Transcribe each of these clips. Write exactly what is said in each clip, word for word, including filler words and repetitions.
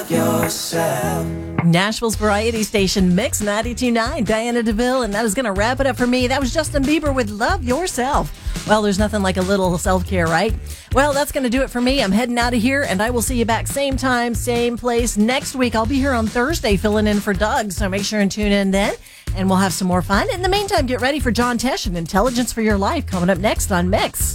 love yourself. Nashville's variety station, Mix ninety-two point nine, Diana DeVille, and that is going to wrap it up for me. That was Justin Bieber with Love Yourself. Well, there's nothing like a little self-care, right? Well, that's going to do it for me. I'm heading out of here, and I will see you back same time, same place next week. I'll be here on Thursday filling in for Doug, so make sure and tune in then, and we'll have some more fun. In the meantime, get ready for John Tesh and Intelligence for Your Life coming up next on Mix.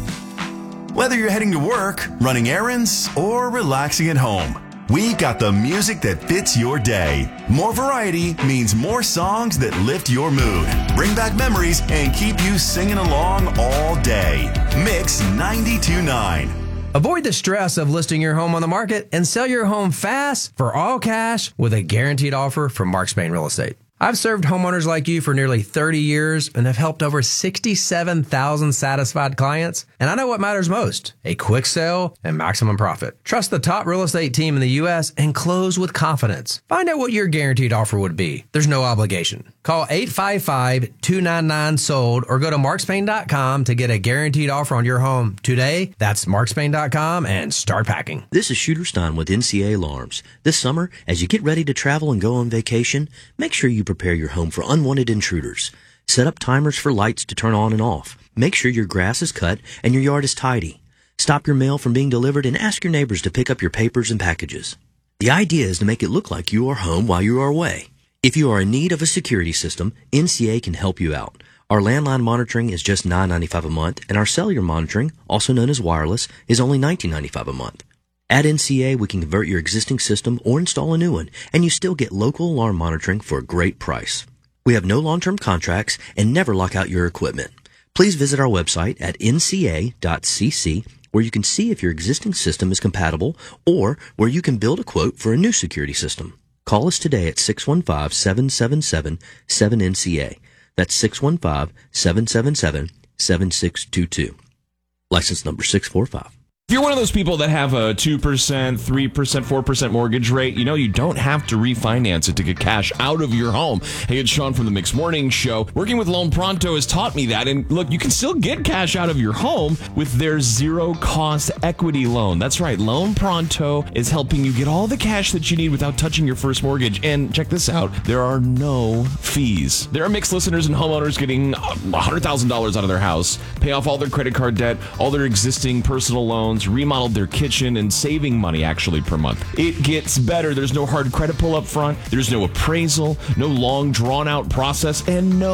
Whether you're heading to work, running errands, or relaxing at home, we got the music that fits your day. More variety means more songs that lift your mood, bring back memories, and keep you singing along all day. Mix ninety-two point nine. Avoid the stress of listing your home on the market and sell your home fast for all cash with a guaranteed offer from Mark Spain Real Estate. I've served homeowners like you for nearly thirty years and have helped over sixty-seven thousand satisfied clients. And I know what matters most, a quick sale and maximum profit. Trust the top real estate team in the U S and close with confidence. Find out what your guaranteed offer would be. There's no obligation. Call eight five five, two nine nine, sold or go to mark spain dot com to get a guaranteed offer on your home today. That's mark spain dot com and start packing. This is Shooter Stein with N C A Alarms. This summer, as you get ready to travel and go on vacation, make sure you prepare your home for unwanted intruders. Set up timers for lights to turn on and off. Make sure your grass is cut and your yard is tidy. Stop your mail from being delivered and ask your neighbors to pick up your papers and packages. The idea is to make it look like you are home while you are away. If you are in need of a security system, N C A can help you out. Our landline monitoring is just nine dollars and ninety-five cents a month, and our cellular monitoring, also known as wireless, is only nineteen dollars and ninety-five cents a month. At N C A, we can convert your existing system or install a new one, and you still get local alarm monitoring for a great price. We have no long-term contracts and never lock out your equipment. Please visit our website at n c a dot c c, where you can see if your existing system is compatible or where you can build a quote for a new security system. Call us today at six one five, seven seven seven, seven N C A. That's six one five, seven seven seven, seven six two two. License number six four five. If you're one of those people that have a two percent, three percent, four percent mortgage rate, you know you don't have to refinance it to get cash out of your home. Hey, it's Sean from the Mix Morning Show. Working with Loan Pronto has taught me that. And look, you can still get cash out of your home with their zero-cost equity loan. That's right. Loan Pronto is helping you get all the cash that you need without touching your first mortgage. And check this out. There are no fees. There are Mix listeners and homeowners getting one hundred thousand dollars out of their house, pay off all their credit card debt, all their existing personal loans, remodeled their kitchen, and saving money actually per month. It gets better. There's no hard credit pull up front. There's no appraisal, no long drawn out process, and no